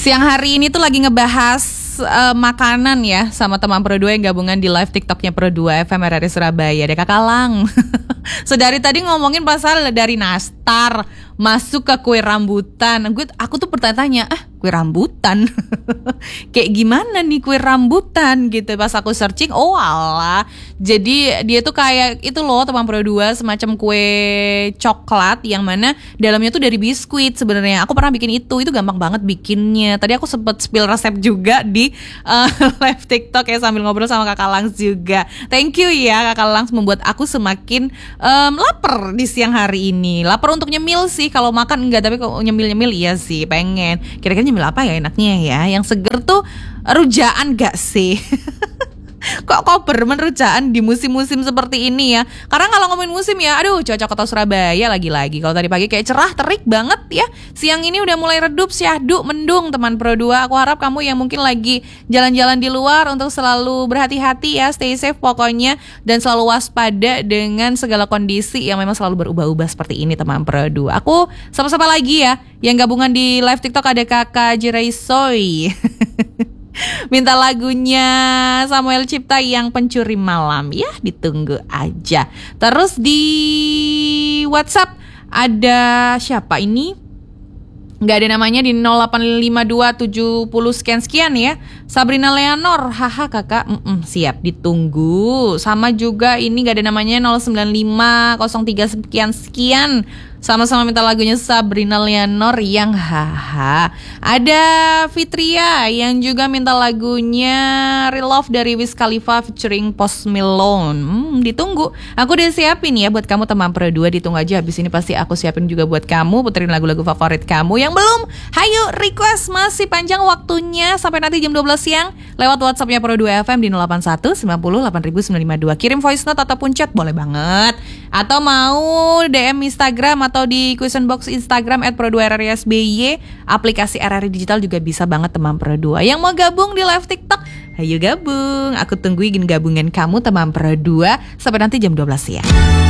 Siang hari ini tuh lagi ngebahas makanan ya sama teman Pro 2 yang gabungan di live TikToknya Pro 2 FM RRI Surabaya. Ada Kakak Lang. Sedari tadi ngomongin pasal dari nastar masuk ke kue rambutan. Aku tuh bertanya-tanya, kue rambutan? Kayak gimana nih kue rambutan gitu. Pas aku searching, oh alah. Jadi dia tuh kayak itu loh teman Pro 2, semacam kue coklat yang mana dalamnya tuh dari biskuit sebenarnya. Aku pernah bikin itu gampang banget bikinnya. Tadi aku sempet spill resep juga di live TikTok ya sambil ngobrol sama Kakak Langs juga. Thank you ya Kakak Langs, membuat aku semakin lapar di siang hari ini. Lapar untuk nyemil sih, kalau makan enggak, tapi kalau nyemil-nyemil iya sih pengen. Kira-kira nyemil apa ya enaknya ya? Yang seger tuh rujaan gak sih? Kok koper rujaan di musim-musim seperti ini ya. Karena kalau ngomongin musim ya, aduh cocok kota Surabaya lagi-lagi. Kalau tadi pagi kayak cerah, terik banget ya. Siang ini udah mulai redup, syahdu, mendung teman Pro 2. Aku harap kamu yang mungkin lagi jalan-jalan di luar untuk selalu berhati-hati ya, stay safe pokoknya. Dan selalu waspada dengan segala kondisi yang memang selalu berubah-ubah seperti ini teman Pro 2. Aku sama-sama lagi ya, yang gabungan di live TikTok ada Kakak Jiraisoy. Minta lagunya Samuel Cipta yang Pencuri Malam ya, ditunggu aja. Terus di WhatsApp ada siapa ini? Nggak ada namanya di 085270 sekian ya. Sabrina Leonor, haha kakak, siap ditunggu. Sama juga ini nggak ada namanya 09503 sekian. Sama-sama minta lagunya Sabrina Leonor yang haha. Ada Fitria yang juga minta lagunya Real Love dari Wiz Khalifa featuring Post Malone. Ditunggu. Aku udah siapin ya buat kamu teman Pro 2. Ditunggu aja, habis ini pasti aku siapin juga buat kamu, puterin lagu-lagu favorit kamu. Yang belum, hayu request, masih panjang waktunya sampai nanti jam 12 siang lewat WhatsAppnya Pro 2 FM di 081 90 8952. Kirim voice note ataupun chat boleh banget. Atau mau DM Instagram atau di question box Instagram @pro2rrsby, aplikasi RRI Digital juga bisa banget teman Pro 2. Yang mau gabung di live TikTok, ayo gabung. Aku tungguin gabungan kamu teman Pro 2 sampai nanti jam 12 siang.